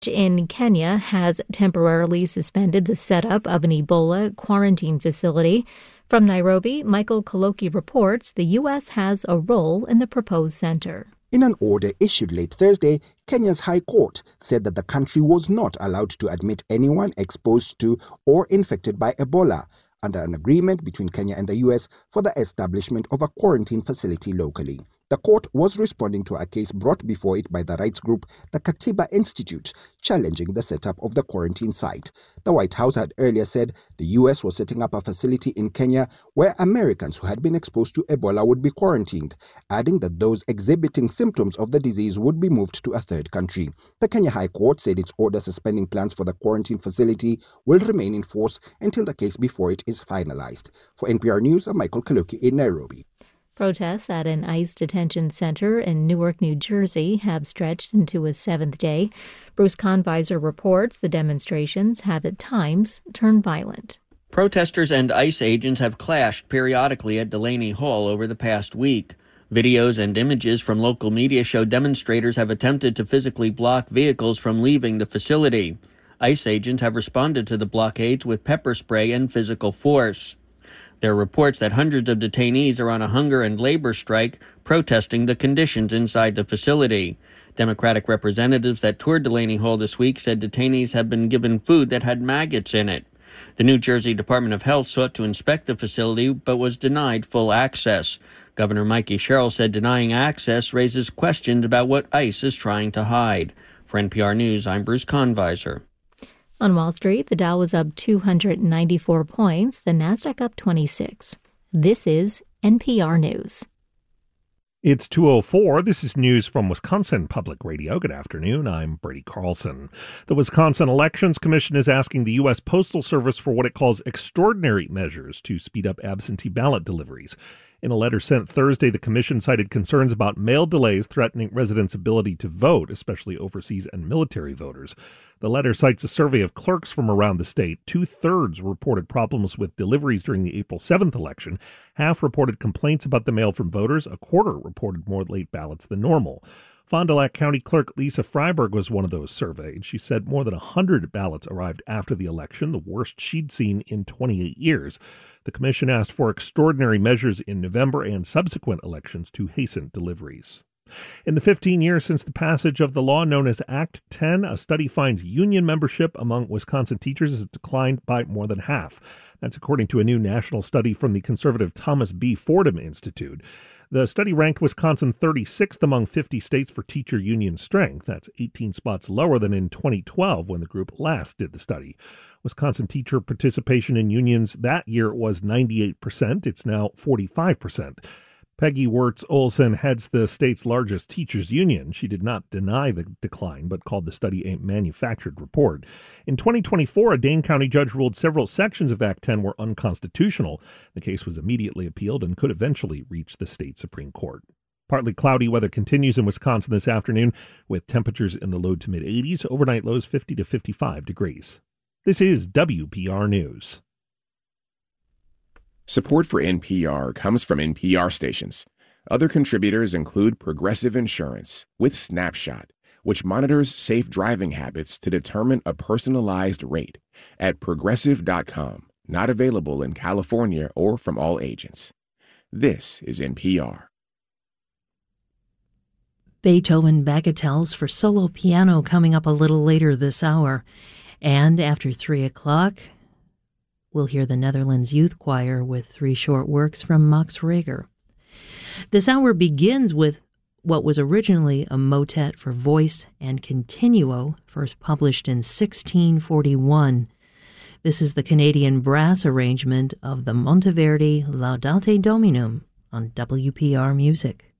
in Kenya has temporarily suspended the setup of an Ebola quarantine facility. From Nairobi, Michael Kaloki reports the U.S. has a role in the proposed center. In an order issued late Thursday, Kenya's High Court said that the country was not allowed to admit anyone exposed to or infected by Ebola under an agreement between Kenya and the U.S. for the establishment of a quarantine facility locally. The court was responding to a case brought before it by the rights group, the Katiba Institute, challenging the setup of the quarantine site. The White House had earlier said the U.S. was setting up a facility in Kenya where Americans who had been exposed to Ebola would be quarantined, adding that those exhibiting symptoms of the disease would be moved to a third country. The Kenya High Court said its order suspending plans for the quarantine facility will remain in force until the case before it is finalized. For NPR News, I'm Michael Kaloki in Nairobi. Protests at an ICE detention center in Newark, New Jersey have stretched into a seventh day. Bruce Conviser reports the demonstrations have at times turned violent. Protesters and ICE agents have clashed periodically at Delaney Hall over the past week. Videos and images from local media show demonstrators have attempted to physically block vehicles from leaving the facility. ICE agents have responded to the blockades with pepper spray and physical force. There are reports that hundreds of detainees are on a hunger and labor strike, protesting the conditions inside the facility. Democratic representatives that toured Delaney Hall this week said detainees have been given food that had maggots in it. The New Jersey Department of Health sought to inspect the facility, but was denied full access. Governor Mikey Sherrill said denying access raises questions about what ICE is trying to hide. For NPR News, I'm Bruce Conviser. On Wall Street, the Dow was up 294 points, the Nasdaq up 26. This is NPR News. It's 2:04. This is news from Wisconsin Public Radio. Good afternoon. I'm Brady Carlson. The Wisconsin Elections Commission is asking the U.S. Postal Service for what it calls extraordinary measures to speed up absentee ballot deliveries. In a letter sent Thursday, the commission cited concerns about mail delays threatening residents' ability to vote, especially overseas and military voters. The letter cites a survey of clerks from around the state. 2/3 reported problems with deliveries during the April 7th election. Half reported complaints about the mail from voters. A quarter reported more late ballots than normal. Fond du Lac County Clerk Lisa Freiberg was one of those surveyed. She said more than 100 ballots arrived after the election, the worst she'd seen in 28 years. The commission asked for extraordinary measures in November and subsequent elections to hasten deliveries. In the 15 years since the passage of the law known as Act 10, a study finds union membership among Wisconsin teachers has declined by more than half. That's according to a new national study from the conservative Thomas B. Fordham Institute. The study ranked Wisconsin 36th among 50 states for teacher union strength. That's 18 spots lower than in 2012 when the group last did the study. Wisconsin teacher participation in unions that year was 98%. It's now 45%. Peggy Wirtz-Olson heads the state's largest teachers union. She did not deny the decline, but called the study a manufactured report. In 2024, a Dane County judge ruled several sections of Act 10 were unconstitutional. The case was immediately appealed and could eventually reach the state Supreme Court. Partly cloudy weather continues in Wisconsin this afternoon, with temperatures in the low to mid-80s, overnight lows 50 to 55 degrees. This is WPR News. Support for NPR comes from NPR stations. Other contributors include Progressive Insurance with Snapshot, which monitors safe driving habits to determine a personalized rate at Progressive.com. Not available in California or from all agents. This is NPR. Beethoven Bagatelles for solo piano coming up a little later this hour. And after 3 o'clock, we'll hear the Netherlands Youth Choir with 3 short works from Max Reger. This hour begins with what was originally a motet for voice and continuo, first published in 1641. This is the Canadian brass arrangement of the Monteverdi Laudate Dominum on WPR Music.